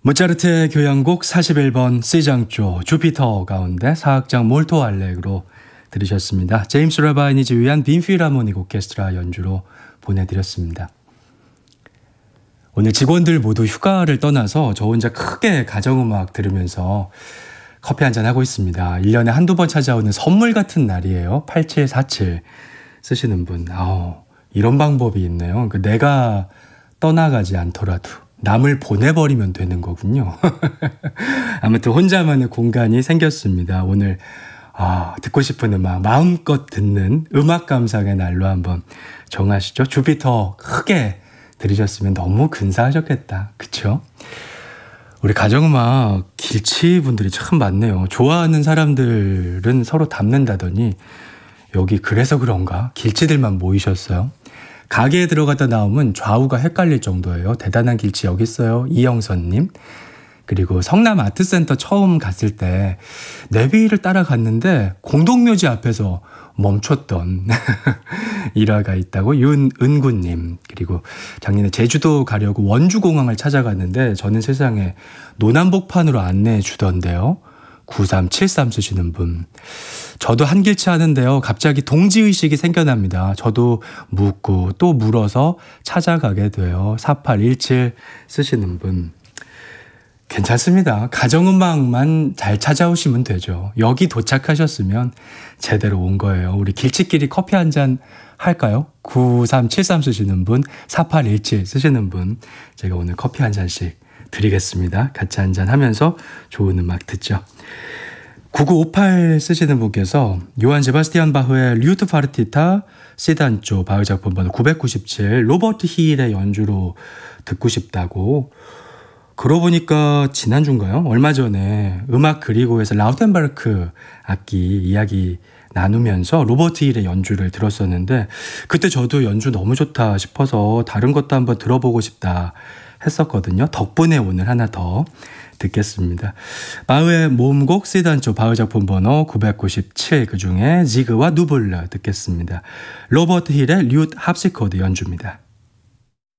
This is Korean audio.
모차르트의 교향곡 41번 C장조 주피터 가운데 사악장 몰토 알레그로 들으셨습니다. 제임스 라바인이 지휘한 빈 필하모닉 오케스트라 연주로 보내드렸습니다. 오늘 직원들 모두 휴가를 떠나서 저 혼자 크게 가정음악 들으면서 커피 한잔 하고 있습니다. 1년에 한두 번 찾아오는 선물 같은 날이에요. 8747 쓰시는 분. 이런 방법이 있네요. 내가 떠나가지 않더라도 남을 보내버리면 되는 거군요. 아무튼 혼자만의 공간이 생겼습니다. 오늘 듣고 싶은 음악 마음껏 듣는 음악 감상의 날로 한번 정하시죠. 주피터 크게 들으셨으면 너무 근사하셨겠다. 그쵸? 우리 가정음악 길치분들이 참 많네요. 좋아하는 사람들은 서로 닮는다더니 여기 그래서 그런가 길치들만 모이셨어요. 가게에 들어갔다 나오면 좌우가 헷갈릴 정도예요. 대단한 길치 여기 있어요. 이영선님. 그리고 성남 아트센터 처음 갔을 때 내비를 따라갔는데 공동묘지 앞에서 멈췄던 일화가 있다고 윤은구님. 그리고 작년에 제주도 가려고 원주공항을 찾아갔는데 저는 세상에 노남복판으로 안내해 주던데요. 9373 쓰시는 분. 저도 한길치 하는데요. 갑자기 동지의식이 생겨납니다. 저도 묻고 또 물어서 찾아가게 돼요. 4817 쓰시는 분. 괜찮습니다. 가정음악만 잘 찾아오시면 되죠. 여기 도착하셨으면 제대로 온 거예요. 우리 길치끼리 커피 한잔 할까요? 9373 쓰시는 분, 4817 쓰시는 분. 제가 오늘 커피 한 잔씩 드리겠습니다. 같이 한잔 하면서 좋은 음악 듣죠. 9958 쓰시는 분께서 요한 세바스티안 바흐의 류트 파르티타 C단조 바흐 작품 번호 997 로버트 힐의 연주로 듣고 싶다고. 그러고 보니까 지난주인가요? 얼마 전에 음악 그리고에서 라우텐바르크 악기 이야기 나누면서 로버트 힐의 연주를 들었었는데 그때 저도 연주 너무 좋다 싶어서 다른 것도 한번 들어보고 싶다 했었거든요. 덕분에 오늘 하나 더 듣겠습니다. 바흐의 모음곡 C단조 바흐 작품 번호 997 그중에 지그와 누블러 듣겠습니다. 로버트 힐의 류트 합시코드 연주입니다.